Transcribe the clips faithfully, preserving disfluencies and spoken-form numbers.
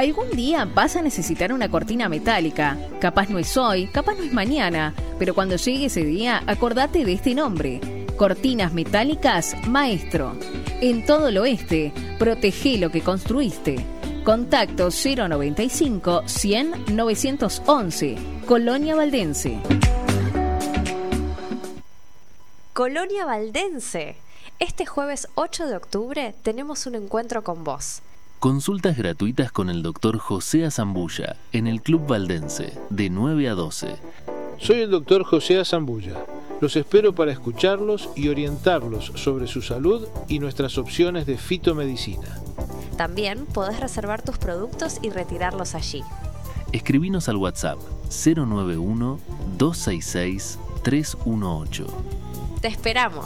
Algún día vas a necesitar una cortina metálica. Capaz no es hoy, capaz no es mañana, pero cuando llegue ese día, acordate de este nombre. Cortinas Metálicas Maestro. En todo el oeste, protege lo que construiste. Contacto cero noventa y cinco, cien, novecientos once. Colonia Valdense. Colonia Valdense. Este jueves ocho de octubre tenemos un encuentro con vos. Consultas gratuitas con el doctor José Azambulla en el Club Valdense, de nueve a doce. Soy el doctor José Azambulla. Los espero para escucharlos y orientarlos sobre su salud y nuestras opciones de fitomedicina. También podés reservar tus productos y retirarlos allí. Escribinos al WhatsApp cero nueve uno, dos seis seis, tres uno ocho. ¡Te esperamos!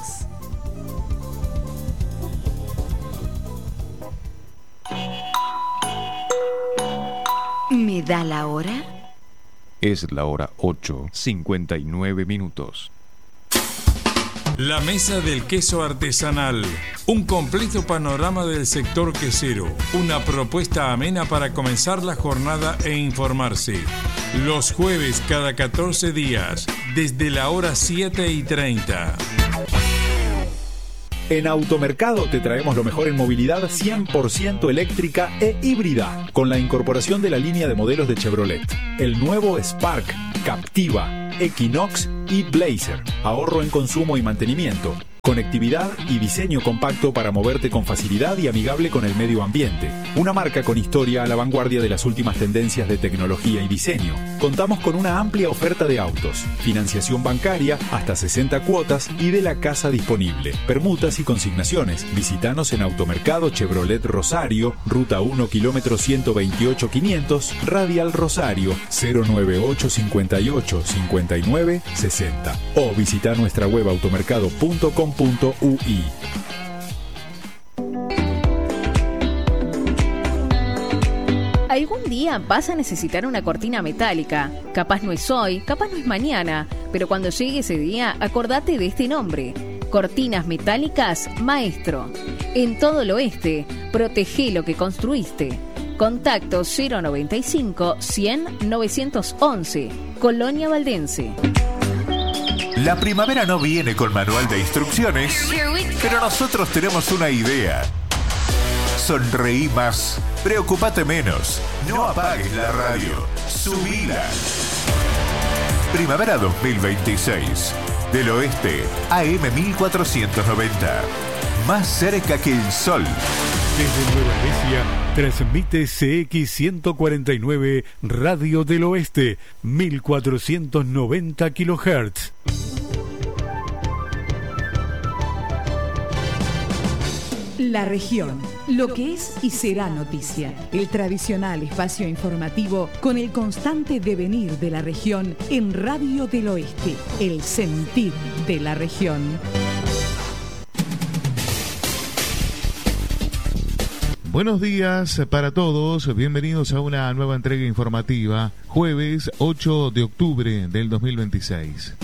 ¿Me da la hora? Es la hora ocho, cincuenta y nueve minutos. La Mesa del Queso Artesanal. Un completo panorama del sector quesero. Una propuesta amena para comenzar la jornada e informarse. Los jueves cada catorce días, desde la hora siete y treinta. En Automercado te traemos lo mejor en movilidad cien por ciento eléctrica e híbrida, con la incorporación de la línea de modelos de Chevrolet. El nuevo Spark, Captiva, Equinox y Blazer. Ahorro en consumo y mantenimiento. Conectividad y diseño compacto para moverte con facilidad y amigable con el medio ambiente. Una marca con historia a la vanguardia de las últimas tendencias de tecnología y diseño. Contamos con una amplia oferta de autos, financiación bancaria, hasta sesenta cuotas y de la casa disponible. Permutas y consignaciones. Visítanos en Automercado Chevrolet Rosario, Ruta uno, kilómetro ciento veintiocho quinientos, Radial Rosario, cero nueve ocho cincuenta y ocho cincuenta y nueve sesenta. O visita nuestra web automercado punto com punto u i. Algún día vas a necesitar una cortina metálica. Capaz no es hoy, capaz no es mañana, pero cuando llegue ese día, acordate de este nombre. Cortinas Metálicas Maestro. En todo el oeste, protege lo que construiste. Contacto cero noventa y cinco, cien, novecientos once. Colonia Valdense. La primavera no viene con manual de instrucciones, pero nosotros tenemos una idea. Sonreí más, preocupate menos, no apagues la radio, subila. Primavera dos mil veintiséis, del oeste, A M mil cuatrocientos noventa, más cerca que el sol. Desde Nueva Grecia, transmite C X ciento cuarenta y nueve Radio del Oeste, mil cuatrocientos noventa kilohertz. La región, lo que es y será noticia. El tradicional espacio informativo con el constante devenir de la región en Radio del Oeste, el sentir de la región. Buenos días para todos, bienvenidos a una nueva entrega informativa, jueves ocho de octubre del dos mil veintiséis.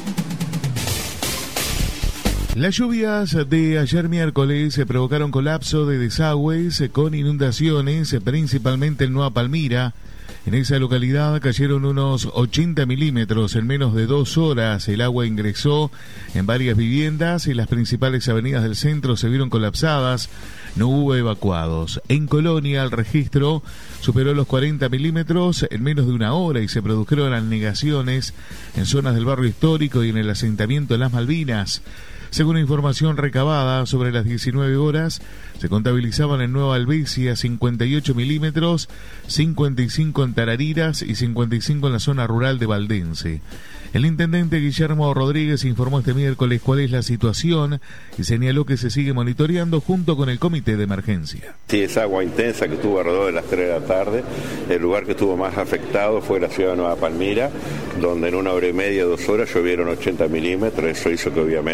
Las lluvias de ayer miércoles se provocaron colapso de desagües con inundaciones, principalmente en Nueva Palmira. En esa localidad cayeron unos ochenta milímetros en menos de dos horas. El agua ingresó en varias viviendas y las principales avenidas del centro se vieron colapsadas. No hubo evacuados. En Colonia el registro superó los cuarenta milímetros en menos de una hora y se produjeron anegaciones en zonas del barrio histórico y en el asentamiento de Las Malvinas. Según información recabada, sobre las diecinueve horas se contabilizaban en Nueva Albesia cincuenta y ocho milímetros, cincuenta y cinco en Tarariras y cincuenta y cinco en la zona rural de Valdense. El intendente Guillermo Rodríguez informó este miércoles cuál es la situación y señaló que se sigue monitoreando junto con el comité de emergencia. Sí, es agua intensa que estuvo alrededor de las tres de la tarde. El lugar que estuvo más afectado fue la ciudad de Nueva Palmira, donde en una hora y media, dos horas llovieron ochenta milímetros. Eso hizo que obviamente los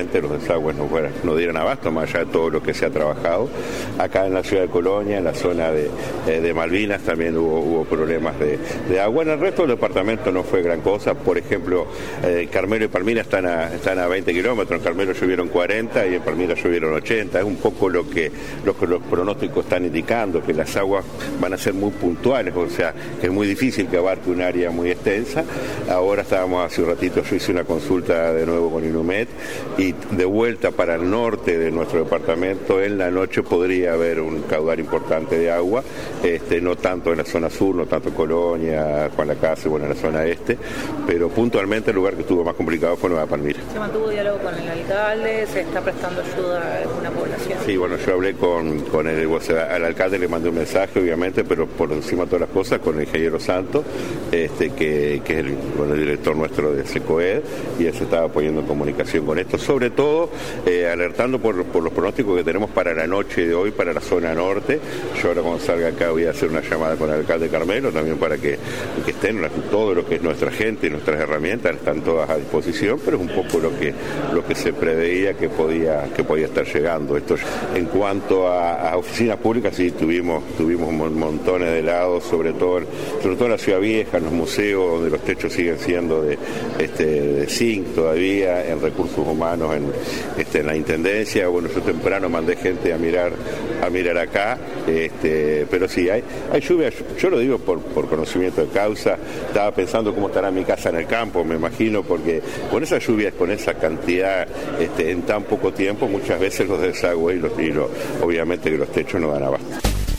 las aguas no, fueran, no dieran abasto, más allá de todo lo que se ha trabajado. Acá en la ciudad de Colonia, en la zona de, eh, de Malvinas, también hubo, hubo problemas de, de agua. En el resto del departamento no fue gran cosa. Por ejemplo, eh, Carmelo y Palmira están a, están a veinte kilómetros, en Carmelo llovieron cuarenta y en Palmira llovieron ochenta. Es un poco lo que, lo que los pronósticos están indicando, que las aguas van a ser muy puntuales, o sea, que es muy difícil que abarque un área muy extensa. Ahora estábamos hace un ratito, yo hice una consulta de nuevo con Inumet y de vuelta para el norte de nuestro departamento, en la noche podría haber un caudal importante de agua, este, no tanto en la zona sur, no tanto Colonia, Juan Lacase, bueno, en la zona este, pero puntualmente el lugar que estuvo más complicado fue Nueva Palmira. ¿Se mantuvo diálogo con el alcalde? ¿Se está prestando ayuda a alguna población? Sí, bueno, yo hablé con, con el, o sea, al alcalde le mandé un mensaje, obviamente, pero por encima de todas las cosas, con el ingeniero Santos, este, que, que es el, bueno, el director nuestro de SECOED, y él se estaba poniendo en comunicación con esto, sobre todo eh, alertando por, por los pronósticos que tenemos para la noche de hoy, para la zona norte. Yo ahora cuando salga acá voy a hacer una llamada con el alcalde Carmelo, también para que, que estén todo lo que es nuestra gente y nuestras herramientas, están todas a disposición, pero es un poco lo que, lo que se preveía que podía, que podía estar llegando. Esto, en cuanto a, a oficinas públicas, sí, tuvimos, tuvimos montones de helados, sobre todo, sobre todo en la Ciudad Vieja, en los museos, donde los techos siguen siendo de, este, de zinc todavía, en recursos humanos, en, este, en la Intendencia. Bueno, yo temprano mandé gente a mirar, a mirar acá, este, pero sí, hay, hay lluvia, yo lo digo por, por conocimiento de causa. Estaba pensando cómo estará mi casa en el campo, me imagino, porque con esas lluvias, con esa cantidad, este, en tan poco tiempo, muchas veces los desagües y, los, y los, obviamente que los techos no dan abasto.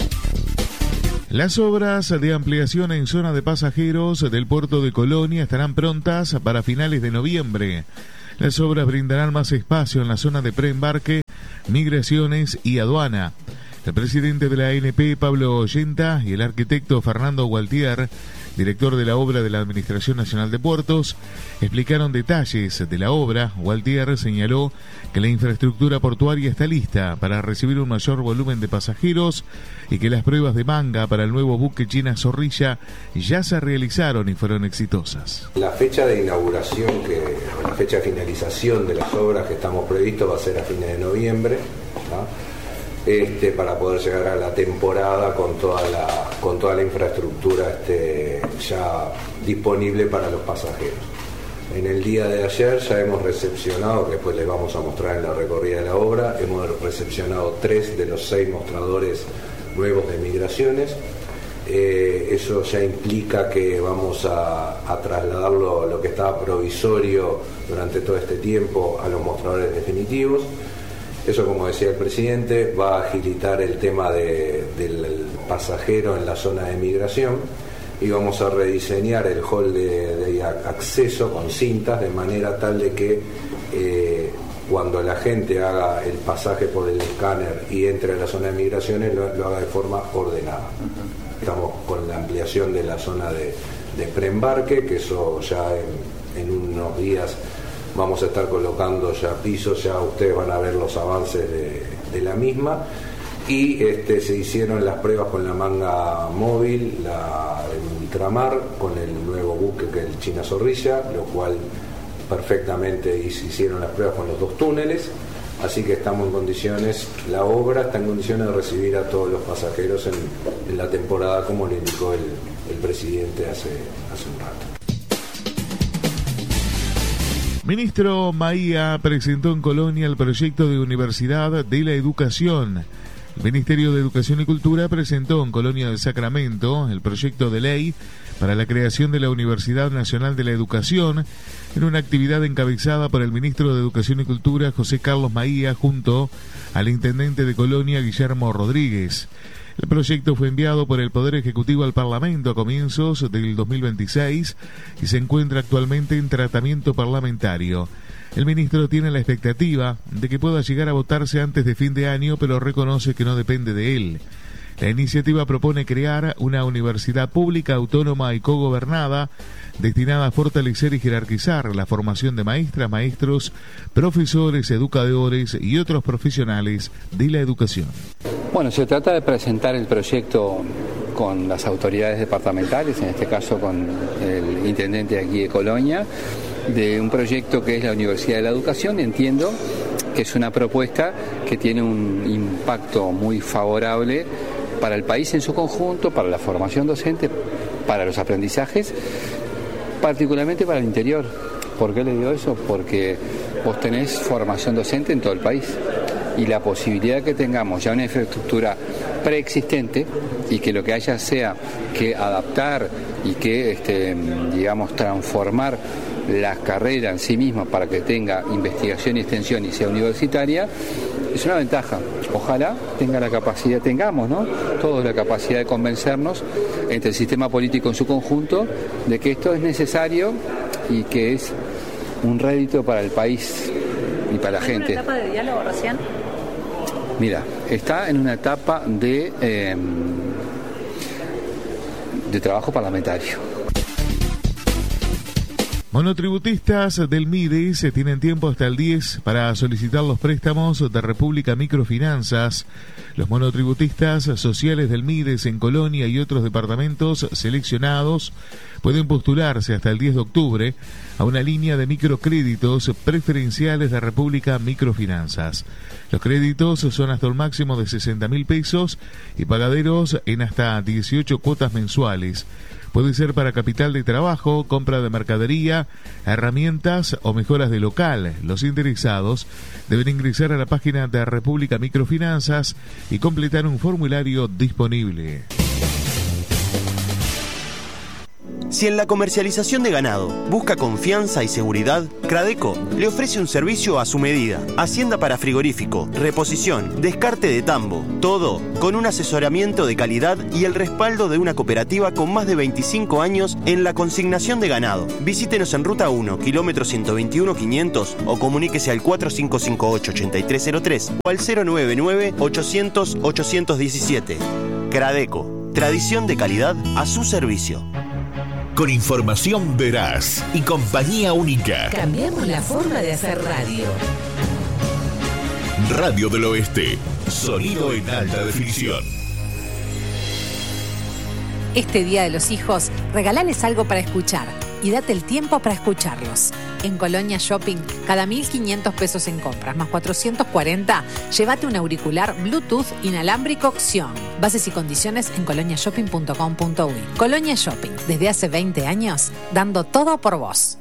Las obras de ampliación en zona de pasajeros del puerto de Colonia estarán prontas para finales de noviembre. Las obras brindarán más espacio en la zona de preembarque, migraciones y aduana. El presidente de la A N P, Pablo Ollenta, y el arquitecto Fernando Gualtier, director de la obra de la Administración Nacional de Puertos, explicaron detalles de la obra. Gualtier señaló que la infraestructura portuaria está lista para recibir un mayor volumen de pasajeros y que las pruebas de manga para el nuevo buque China Zorrilla ya se realizaron y fueron exitosas. La fecha de inauguración, que la fecha de finalización de las obras que estamos previstos va a ser a fines de noviembre, ¿no? Este, para poder llegar a la temporada con toda la, con toda la infraestructura este, ya disponible para los pasajeros. En el día de ayer ya hemos recepcionado, que después les vamos a mostrar en la recorrida de la obra, hemos recepcionado tres de los seis mostradores nuevos de migraciones. Eh, eso ya implica que vamos a, a trasladar lo, lo que estaba provisorio durante todo este tiempo a los mostradores definitivos. Eso, como decía el presidente, va a agilitar el tema de, del pasajero en la zona de migración, y vamos a rediseñar el hall de, de acceso con cintas de manera tal de que eh, cuando la gente haga el pasaje por el escáner y entre a la zona de migraciones lo, lo haga de forma ordenada. Estamos con la ampliación de la zona de, de preembarque, que eso ya en, en unos días vamos a estar colocando ya pisos, ya ustedes van a ver los avances de, de la misma, y este, se hicieron las pruebas con la manga móvil, la, el ultramar, con el nuevo buque que es el China Zorrilla, lo cual perfectamente hicieron las pruebas con los dos túneles, así que estamos en condiciones, la obra está en condiciones de recibir a todos los pasajeros en, en la temporada, como le indicó el, el presidente hace, hace un rato. Ministro Maía presentó en Colonia el proyecto de Universidad de la Educación. El Ministerio de Educación y Cultura presentó en Colonia del Sacramento el proyecto de ley para la creación de la Universidad Nacional de la Educación, en una actividad encabezada por el ministro de Educación y Cultura, José Carlos Maía, junto al intendente de Colonia, Guillermo Rodríguez. El proyecto fue enviado por el Poder Ejecutivo al Parlamento a comienzos del dos mil veintiséis y se encuentra actualmente en tratamiento parlamentario. El ministro tiene la expectativa de que pueda llegar a votarse antes de fin de año, pero reconoce que no depende de él. La iniciativa propone crear una universidad pública, autónoma y cogobernada, destinada a fortalecer y jerarquizar la formación de maestras, maestros, profesores, educadores y otros profesionales de la educación. Bueno, se trata de presentar el proyecto con las autoridades departamentales, en este caso con el intendente aquí de Colonia, de un proyecto que es la Universidad de la Educación. Entiendo es una propuesta que tiene un impacto muy favorable para el país en su conjunto, para la formación docente, para los aprendizajes, particularmente para el interior. ¿Por qué le digo eso? Porque vos tenés formación docente en todo el país y la posibilidad que tengamos ya una infraestructura preexistente y que lo que haya sea que adaptar y que, este, digamos, transformar las carreras en sí mismas para que tenga investigación y extensión y sea universitaria, es una ventaja. Ojalá tenga la capacidad, tengamos, ¿no?, todos la capacidad de convencernos entre el sistema político en su conjunto de que esto es necesario y que es un rédito para el país y para la gente. ¿Hay una etapa de diálogo recién? Mira, está en una etapa de, eh, de trabajo parlamentario. Monotributistas del MIDES tienen tiempo hasta el diez para solicitar los préstamos de República Microfinanzas. Los monotributistas sociales del MIDES en Colonia y otros departamentos seleccionados pueden postularse hasta el diez de octubre a una línea de microcréditos preferenciales de República Microfinanzas. Los créditos son hasta un máximo de sesenta mil pesos y pagaderos en hasta dieciocho cuotas mensuales. Puede ser para capital de trabajo, compra de mercadería, herramientas o mejoras de local. Los interesados deben ingresar a la página de República Microfinanzas y completar un formulario disponible. Si en la comercialización de ganado busca confianza y seguridad, Cradeco le ofrece un servicio a su medida. Hacienda para frigorífico, reposición, descarte de tambo, todo con un asesoramiento de calidad y el respaldo de una cooperativa con más de veinticinco años en la consignación de ganado. Visítenos en Ruta uno, kilómetro ciento veintiuno quinientos o comuníquese al cuatro cinco cinco ocho, ocho tres cero tres o al cero nueve nueve, ochocientos, ochocientos diecisiete. Cradeco, tradición de calidad a su servicio. Con información veraz y compañía única. Cambiemos la forma de hacer radio. Radio del Oeste. Sonido en alta definición. Este Día de los Hijos, regalales algo para escuchar y date el tiempo para escucharlos. En Colonia Shopping, cada mil quinientos pesos en compras más cuatrocientos cuarenta, llévate un auricular Bluetooth inalámbrico Xion. Bases y condiciones en colonia shopping punto com punto uy. Colonia Shopping, desde hace veinte años, dando todo por vos.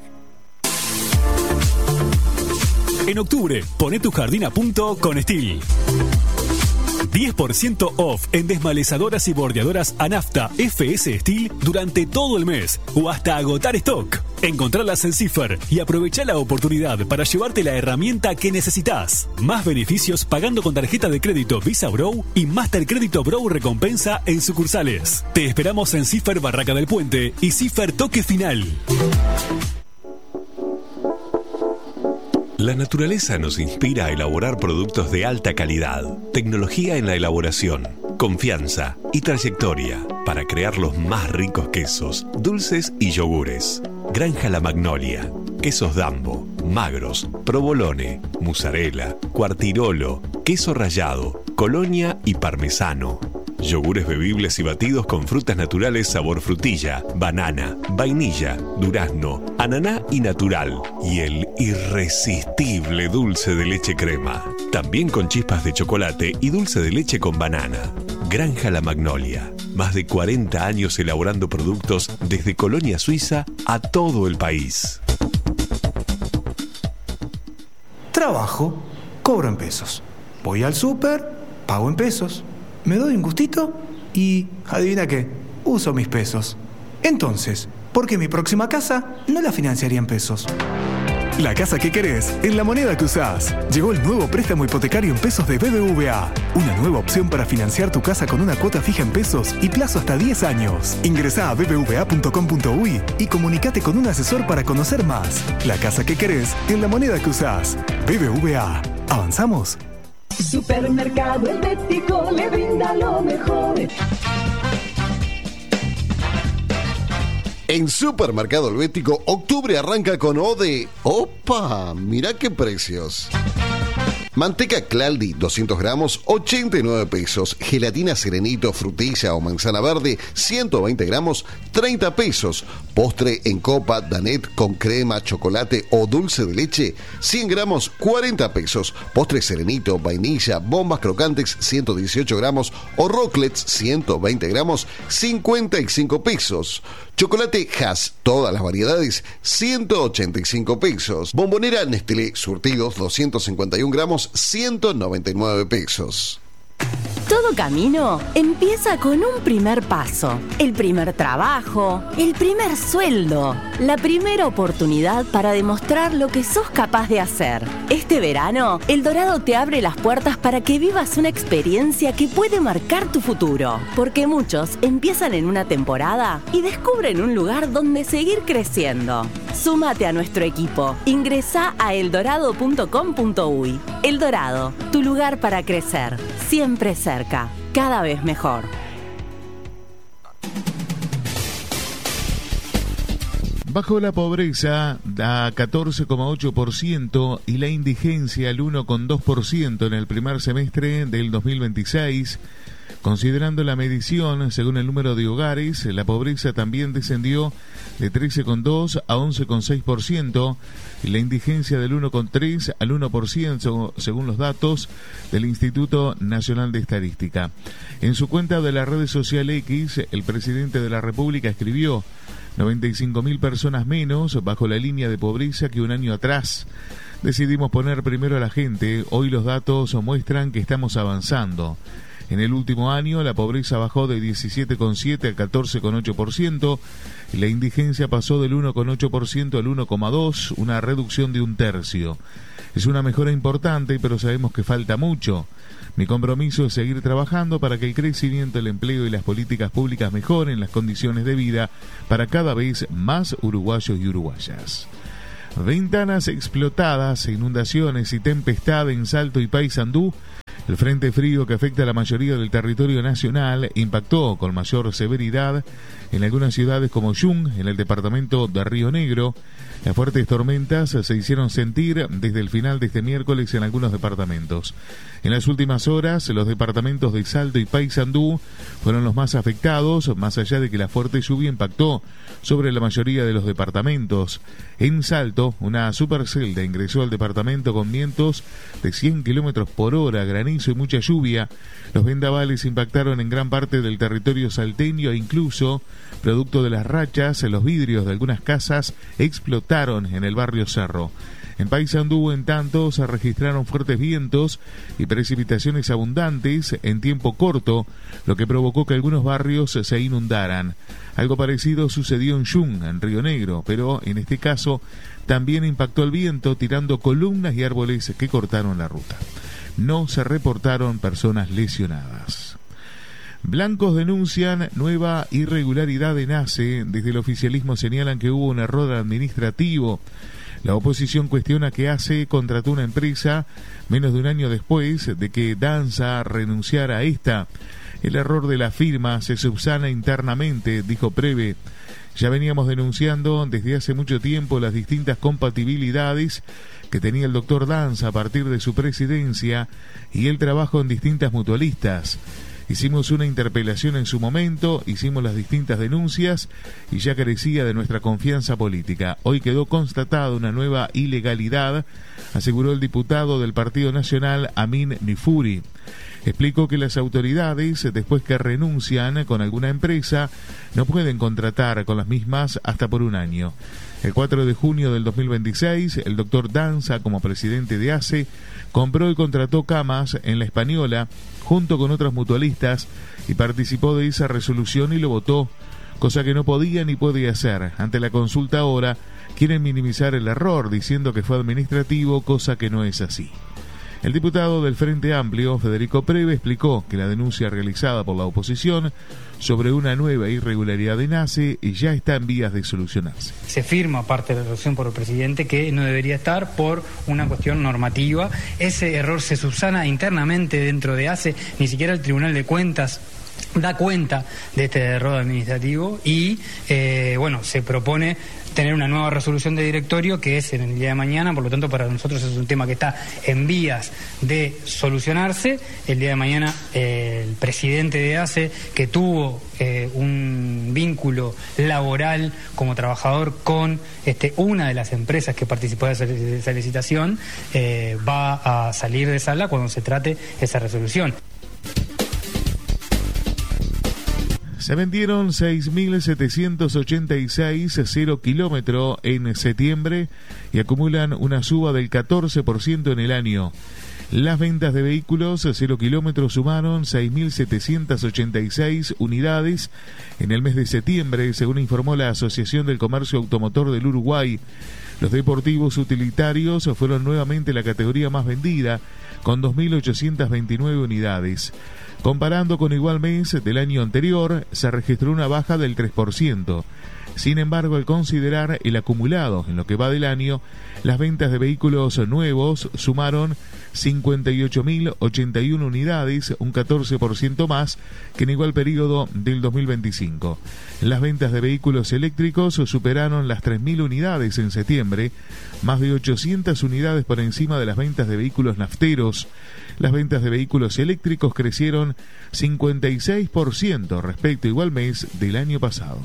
En octubre, poné tu jardín a punto con Steel. diez por ciento off en desmalezadoras y bordeadoras Anafta F S Steel durante todo el mes o hasta agotar stock. Encontralas en Cipher y aprovecha la oportunidad para llevarte la herramienta que necesitas. Más beneficios pagando con tarjeta de crédito Visa Bro y Master Crédito Bro Recompensa en sucursales. Te esperamos en Cipher Barraca del Puente y Cipher Toque Final. La naturaleza nos inspira a elaborar productos de alta calidad, tecnología en la elaboración, confianza y trayectoria para crear los más ricos quesos, dulces y yogures. Granja La Magnolia, quesos Dambo, magros, provolone, mozzarella, cuartirolo, queso rallado, colonia y parmesano. Yogures bebibles y batidos con frutas naturales sabor frutilla, banana, vainilla, durazno, ananá y natural. Y el irresistible dulce de leche crema. También con chispas de chocolate y dulce de leche con banana. Granja La Magnolia. Más de cuarenta años elaborando productos desde Colonia Suiza a todo el país. Trabajo, cobro en pesos. Voy al súper, pago en pesos. Me doy un gustito y, adivina qué, uso mis pesos. Entonces, ¿por qué mi próxima casa no la financiaría en pesos? La casa que querés en la moneda que usás. Llegó el nuevo préstamo hipotecario en pesos de B B V A. Una nueva opción para financiar tu casa con una cuota fija en pesos y plazo hasta diez años. Ingresá a b b v a punto com punto uy y comunicate con un asesor para conocer más. La casa que querés en la moneda que usás. B B V A. ¿Avanzamos? Supermercado Helvético le brinda lo mejor. En Supermercado Helvético, octubre arranca con O de... ¡Opa! Mirá qué precios. Manteca Claldi, doscientos gramos, ochenta y nueve pesos. Gelatina Serenito, frutilla o manzana verde, ciento veinte gramos, treinta pesos. Postre en copa, Danet con crema, chocolate o dulce de leche, cien gramos, cuarenta pesos. Postre Serenito, vainilla, bombas crocantes, ciento dieciocho gramos o rocklets, ciento veinte gramos, cincuenta y cinco pesos. Chocolate Hass, todas las variedades, ciento ochenta y cinco pesos. Bombonera Nestlé, surtidos, doscientos cincuenta y uno gramos, ciento noventa y nueve pesos. Todo camino empieza con un primer paso, el primer trabajo, el primer sueldo, la primera oportunidad para demostrar lo que sos capaz de hacer. Este verano, El Dorado te abre las puertas para que vivas una experiencia que puede marcar tu futuro, porque muchos empiezan en una temporada y descubren un lugar donde seguir creciendo. Súmate a nuestro equipo. Ingresá a eldorado punto com punto uy. El Dorado, tu lugar para crecer. Siempre cerca, cada vez mejor. Bajo la pobreza a catorce coma ocho por ciento y la indigencia al uno coma dos por ciento en el primer semestre del dos mil veintiséis. Considerando la medición según el número de hogares, la pobreza también descendió de trece coma dos a once coma seis por ciento y la indigencia del uno coma tres al uno por ciento según los datos del Instituto Nacional de Estadística. En su cuenta de la red social X, el presidente de la República escribió: noventa y cinco mil personas menos bajo la línea de pobreza que un año atrás. Decidimos poner primero a la gente. Hoy los datos muestran que estamos avanzando. En el último año, la pobreza bajó de diecisiete coma siete al catorce coma ocho por ciento y la indigencia pasó del uno coma ocho por ciento al uno coma dos por ciento, una reducción de un tercio. Es una mejora importante, pero sabemos que falta mucho. Mi compromiso es seguir trabajando para que el crecimiento, el empleo y las políticas públicas mejoren las condiciones de vida para cada vez más uruguayos y uruguayas. Ventanas explotadas, inundaciones y tempestad en Salto y Paysandú. El frente frío que afecta a la mayoría del territorio nacional impactó con mayor severidad en algunas ciudades como Yung, en el departamento de Río Negro. Las fuertes tormentas se hicieron sentir desde el final de este miércoles en algunos departamentos. En las últimas horas, los departamentos de Salto y Paysandú fueron los más afectados, más allá de que la fuerte lluvia impactó sobre la mayoría de los departamentos. En Salto, una supercelda ingresó al departamento con vientos de cien kilómetros por hora, granizo y mucha lluvia. Los vendavales impactaron en gran parte del territorio salteño e incluso, producto de las rachas, los vidrios de algunas casas explotaron en el barrio Cerro. En Paysandú, en tanto, se registraron fuertes vientos y precipitaciones abundantes en tiempo corto, lo que provocó que algunos barrios se inundaran. Algo parecido sucedió en Yung, en Río Negro, pero en este caso también impactó el viento, tirando columnas y árboles que cortaron la ruta. No se reportaron personas lesionadas. Blancos denuncian nueva irregularidad en ACE. Desde el oficialismo señalan que hubo un error administrativo. La oposición cuestiona que ACE contrató una empresa menos de un año después de que Danza renunciara a esta. El error de la firma se subsana internamente, dijo Preve. Ya veníamos denunciando desde hace mucho tiempo las distintas compatibilidades que tenía el doctor Danza a partir de su presidencia y el trabajo en distintas mutualistas. Hicimos una interpelación en su momento, hicimos las distintas denuncias y ya carecía de nuestra confianza política. Hoy quedó constatada una nueva ilegalidad, aseguró el diputado del Partido Nacional, Amin Nifuri. Explicó que las autoridades, después que renuncian con alguna empresa, no pueden contratar con las mismas hasta por un año. El cuatro de junio del dos mil veintiséis, el doctor Danza, como presidente de ACE, compró y contrató camas en La Española junto con otros mutualistas y participó de esa resolución y lo votó, cosa que no podía ni puede hacer. Ante la consulta ahora, quieren minimizar el error diciendo que fue administrativo, cosa que no es así. El diputado del Frente Amplio, Federico Preve, explicó que la denuncia realizada por la oposición sobre una nueva irregularidad en ACE ya está en vías de solucionarse. Se firma parte de la resolución por el presidente que no debería estar por una cuestión normativa. Ese error se subsana internamente dentro de ACE, ni siquiera el Tribunal de Cuentas da cuenta de este error administrativo y, eh, bueno, se propone tener una nueva resolución de directorio que es en el día de mañana. Por lo tanto, para nosotros es un tema que está en vías de solucionarse. El día de mañana eh, el presidente de A C E, que tuvo eh, un vínculo laboral como trabajador con este, una de las empresas que participó de esa, de esa licitación, eh, va a salir de sala cuando se trate esa resolución. Se vendieron seis mil setecientos ochenta y seis cero kilómetros en septiembre y acumulan una suba del catorce por ciento en el año. Las ventas de vehículos cero kilómetros sumaron seis mil setecientos ochenta y seis unidades en el mes de septiembre, según informó la Asociación del Comercio Automotor del Uruguay. Los deportivos utilitarios fueron nuevamente la categoría más vendida, con dos mil ochocientas veintinueve unidades. Comparando con igual mes del año anterior, se registró una baja del tres por ciento. Sin embargo, al considerar el acumulado en lo que va del año, las ventas de vehículos nuevos sumaron cincuenta y ocho mil ochenta y una unidades, un catorce por ciento más que en igual periodo del dos mil veinticinco. Las ventas de vehículos eléctricos superaron las tres mil unidades en septiembre, más de ochocientas unidades por encima de las ventas de vehículos nafteros. Las ventas de vehículos eléctricos crecieron cincuenta y seis por ciento respecto a igual mes del año pasado.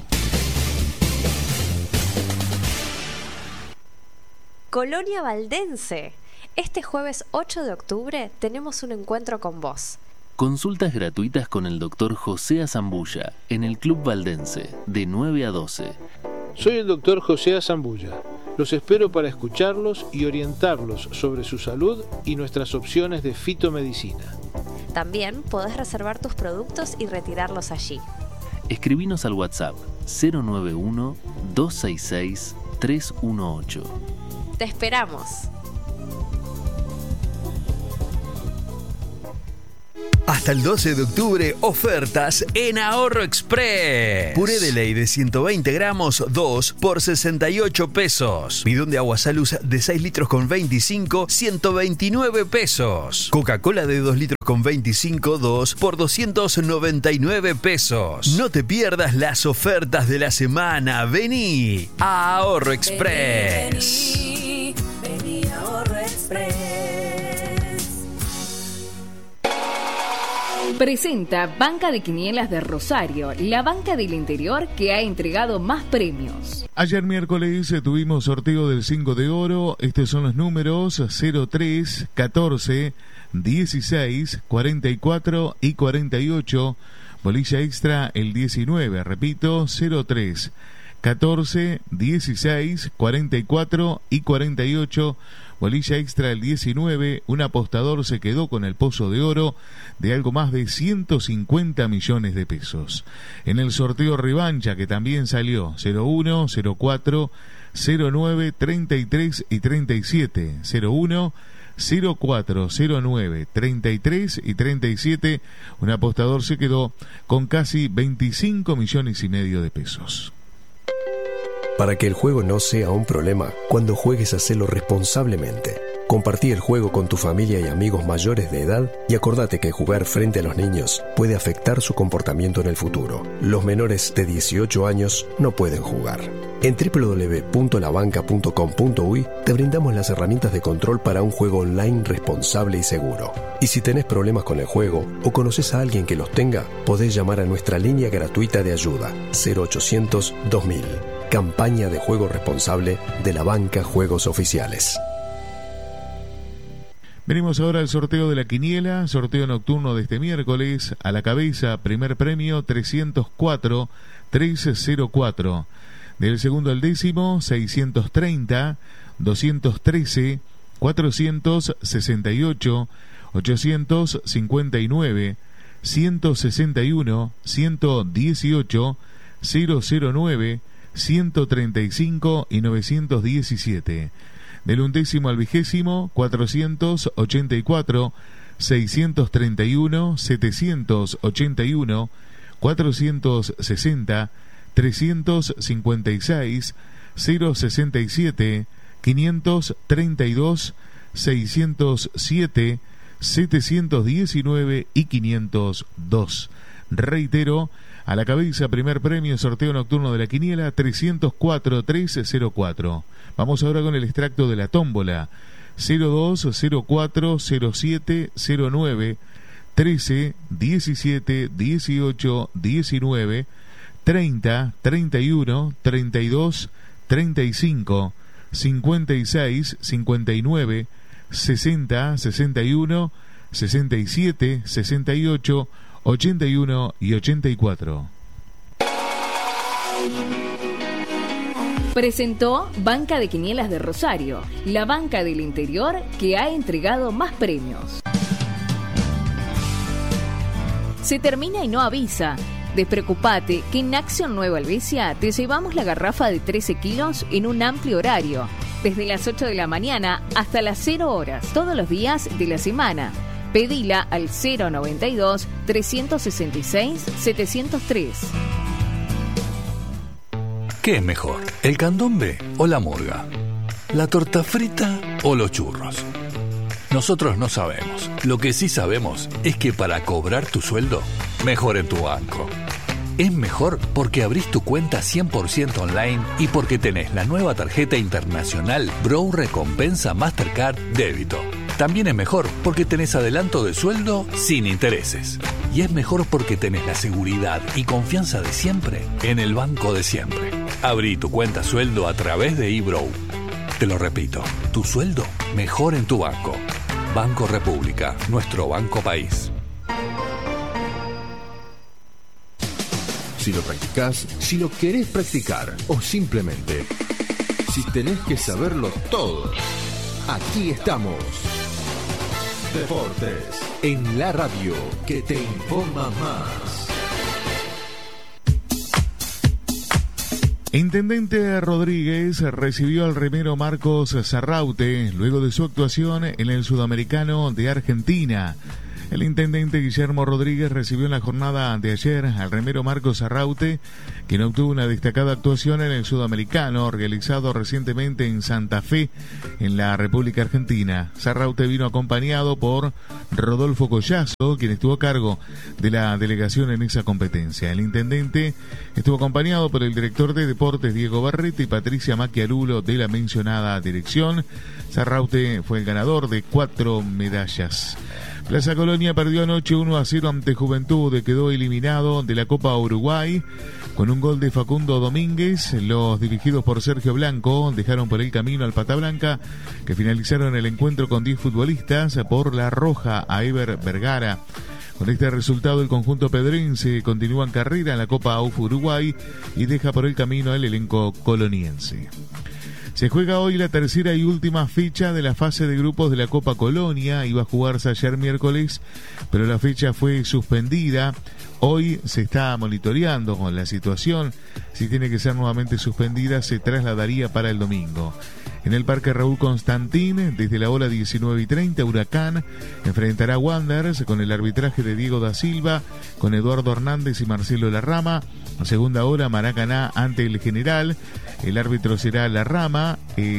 Colonia Valdense. Este jueves ocho de octubre tenemos un encuentro con vos. Consultas gratuitas con el doctor José Azambulla en el Club Valdense, de nueve a doce. Soy el doctor José Azambulla. Los espero para escucharlos y orientarlos sobre su salud y nuestras opciones de fitomedicina. También podés reservar tus productos y retirarlos allí. Escribinos al WhatsApp cero nueve uno, dos seis seis, tres uno ocho. ¡Te esperamos! Hasta el doce de octubre, ofertas en Ahorro Express. Puré de ley de ciento veinte gramos, dos por sesenta y ocho pesos. Bidón de agua Salus de seis litros con veinticinco, ciento veintinueve pesos. Coca-Cola de dos litros con veinticinco, dos por doscientos noventa y nueve pesos. No te pierdas las ofertas de la semana. Vení a Ahorro Express. Vení, vení a Ahorro Express. Presenta Banca de Quinielas de Rosario, la banca del interior que ha entregado más premios. Ayer miércoles tuvimos sorteo del cinco de oro. Estos son los números cero tres, catorce, dieciséis, cuarenta y cuatro y cuarenta y ocho. Bolilla extra el diecinueve, repito, cero tres, catorce, dieciséis, cuarenta y cuatro y cuarenta y ocho. Bolilla extra el diecinueve, un apostador se quedó con el pozo de oro de algo más de ciento cincuenta millones de pesos. En el sorteo revancha, que también salió cero uno, cero cuatro, cero nueve, treinta y tres y treinta y siete, cero uno, cero cuatro, cero nueve, treinta y tres y treinta y siete, un apostador se quedó con casi veinticinco millones y medio de pesos. Para que el juego no sea un problema, cuando juegues hacelo responsablemente. Compartí el juego con tu familia y amigos mayores de edad y acordate que jugar frente a los niños puede afectar su comportamiento en el futuro. Los menores de dieciocho años no pueden jugar. En doble u doble u doble u punto la banca punto com punto uy te brindamos las herramientas de control para un juego online responsable y seguro. Y si tenés problemas con el juego o conoces a alguien que los tenga, podés llamar a nuestra línea gratuita de ayuda cero ochocientos, dos mil. Campaña de juego responsable de la banca Juegos Oficiales. Venimos ahora al sorteo de la quiniela, sorteo nocturno de este miércoles. A la cabeza, primer premio trescientos cuatro, trescientos cuatro. Del segundo al décimo, seiscientos treinta, doscientos trece, cuatrocientos sesenta y ocho, ochocientos cincuenta y nueve, ciento sesenta y uno, ciento dieciocho, cero cero nueve, ciento treinta y cinco y novecientos diecisiete. Del undécimo al vigésimo, cuatrocientos ochenta y cuatro, seiscientos treinta y uno, setecientos ochenta y uno, cuatrocientos sesenta, trescientos cincuenta y seis, cero sesenta y siete, quinientos treinta y dos, seiscientos siete, setecientos diecinueve y quinientos dos. Reitero, a la cabeza, primer premio, sorteo nocturno de la quiniela, trescientos cuatro tres cero cuatro. Vamos ahora con el extracto de la tómbola. cero dos cero cuatro cero siete cero nueve trece diecisiete dieciocho diecinueve treinta treinta y uno treinta y dos treinta y cinco cincuenta y seis cincuenta y nueve sesenta sesenta y uno sesenta y siete sesenta y ocho ochenta y uno y ochenta y cuatro. Presentó Banca de Quinielas de Rosario, la banca del interior que ha entregado más premios. Se termina y no avisa. Despreocupate que en Acción Nueva Helvecia te llevamos la garrafa de trece kilos en un amplio horario, desde las ocho de la mañana hasta las cero horas, todos los días de la semana. Pedila al cero noventa y dos trescientos sesenta y seis setecientos tres. ¿Qué es mejor, el candombe o la murga? ¿La torta frita o los churros? Nosotros no sabemos. Lo que sí sabemos es que para cobrar tu sueldo, mejor en tu banco. Es mejor porque abrís tu cuenta cien por ciento online y porque tenés la nueva tarjeta internacional Bro Recompensa Mastercard Débito. También es mejor porque tenés adelanto de sueldo sin intereses. Y es mejor porque tenés la seguridad y confianza de siempre en el banco de siempre. Abrí tu cuenta sueldo a través de eBrow. Te lo repito, tu sueldo mejor en tu banco. Banco República, nuestro banco país. Si lo practicás, si lo querés practicar o simplemente si tenés que saberlo todo, aquí estamos. Deportes en la radio que te informa más. Intendente Rodríguez recibió al remero Marcos Zarraute luego de su actuación en el Sudamericano de Argentina. El intendente Guillermo Rodríguez recibió en la jornada de ayer al remero Marcos Zarraute, quien obtuvo una destacada actuación en el Sudamericano realizado recientemente en Santa Fe, en la República Argentina. Zarraute vino acompañado por Rodolfo Collazo, quien estuvo a cargo de la delegación en esa competencia. El intendente estuvo acompañado por el director de deportes Diego Barrete y Patricia Macchiarulo de la mencionada dirección. Zarraute fue el ganador de cuatro medallas. Plaza Colonia perdió anoche uno a cero ante Juventud, quedó eliminado de la Copa Uruguay con un gol de Facundo Domínguez. Los dirigidos por Sergio Blanco dejaron por el camino al Pata Blanca, que finalizaron el encuentro con diez futbolistas por la roja a Ever Vergara. Con este resultado, el conjunto pedrense continúa en carrera en la Copa A U F Uruguay y deja por el camino al elenco coloniense. Se juega hoy la tercera y última fecha de la fase de grupos de la Copa Colonia. Iba a jugarse ayer miércoles, pero la fecha fue suspendida. Hoy se está monitoreando con la situación. Si tiene que ser nuevamente suspendida, se trasladaría para el domingo. En el Parque Raúl Constantín, desde la hora diecinueve y treinta, Huracán enfrentará a Wanderers con el arbitraje de Diego da Silva, con Eduardo Hernández y Marcelo Larrama. A segunda hora, Maracaná ante el General. El árbitro será Larrama.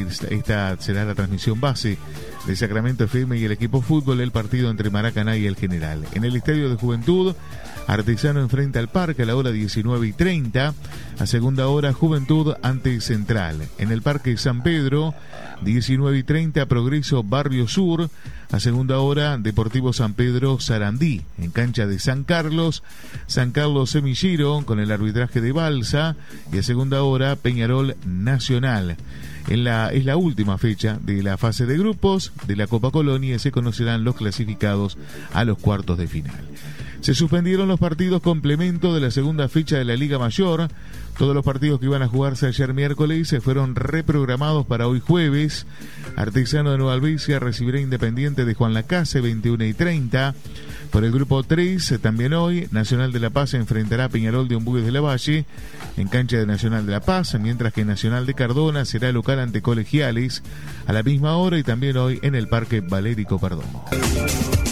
Esta será la transmisión base de Sacramento F M y el equipo fútbol, el partido entre Maracaná y el General. En el Estadio de Juventud, Artesano enfrenta al Parque a la hora diecinueve y treinta. A segunda hora, Juventud ante Central. En el Parque San Pedro, diecinueve y treinta, Progreso Barrio Sur. A segunda hora, Deportivo San Pedro Sarandí. En cancha de San Carlos, San Carlos Semillero con el arbitraje de Balsa. Y a segunda hora, Peñarol Nacional. En la, es la última fecha de la fase de grupos de la Copa Colonia y se conocerán los clasificados a los cuartos de final. Se suspendieron los partidos complemento de la segunda fecha de la Liga Mayor. Todos los partidos que iban a jugarse ayer miércoles se fueron reprogramados para hoy jueves. Artesano de Nueva Albesia recibirá Independiente de Juan Lacase, veintiuno y treinta. Por el grupo tres, también hoy, Nacional de La Paz enfrentará a Peñarol de Ombugues de la Valle en cancha de Nacional de La Paz, mientras que Nacional de Cardona será local ante Colegiales a la misma hora y también hoy en el Parque Valérico Perdomo.